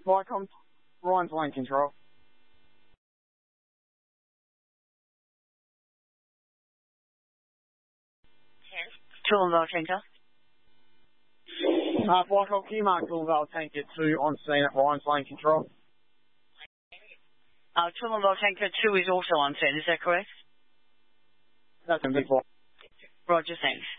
Vicom, Ryan's lane control. Toowoomba Tanker. Vicom, can you mark Toowoomba Tanker 2 on scene at Ryan's lane control? Toowoomba Tanker 2 is also on scene, is that correct? That's a big one. Roger, thanks.